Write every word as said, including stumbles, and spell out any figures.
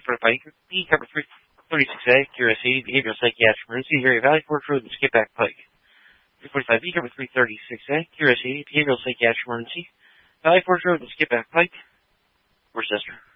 forty-five B, cover three thirty-six A, Q R S A, behavioral psychiatric emergency, area Valley Forge Road, and Skip Back Pike. three forty-five B, cover three thirty-six A, Q R S A, behavioral psychiatric emergency, Valley Forge Road, and Skip Back Pike. Worcester.